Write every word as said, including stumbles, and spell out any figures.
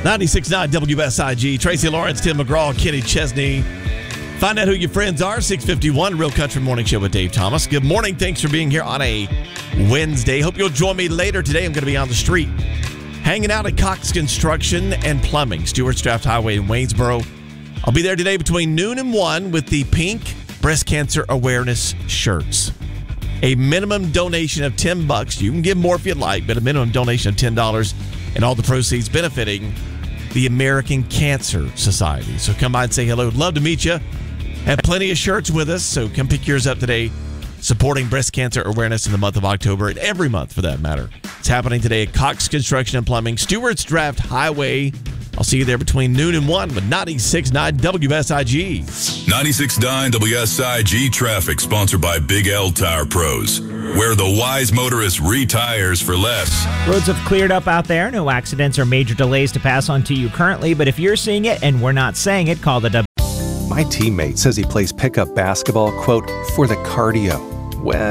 ninety-six point nine W S I G. Tracy Lawrence, Tim McGraw, Kenny Chesney. Find out who your friends are. six fifty-one Real Country Morning Show with Dave Thomas. Good morning. Thanks for being here on a Wednesday. Hope you'll join me later today. I'm going to be on the street hanging out at Cox Construction and Plumbing, Stewart's Draft Highway in Waynesboro. I'll be there today between noon and one with the pink breast cancer awareness shirts. A minimum donation of ten bucks. You can give more if you'd like, but a minimum donation of ten dollars, and all the proceeds benefiting the American Cancer Society. So come by and say hello. Love to meet you. Have plenty of shirts with us, so come pick yours up today. Supporting breast cancer awareness in the month of October, and every month for that matter. It's happening today at Cox Construction and Plumbing, Stewart's Draft Highway. I'll see you there between noon and one with ninety-six point nine W S I G. ninety-six point nine W S I G traffic, sponsored by Big L Tire Pros, where the wise motorist retires for less. Roads have cleared up out there. No accidents or major delays to pass on to you currently, but if you're seeing it and we're not saying it, call the W. My teammate says he plays pickup basketball, quote, for the cardio. Well,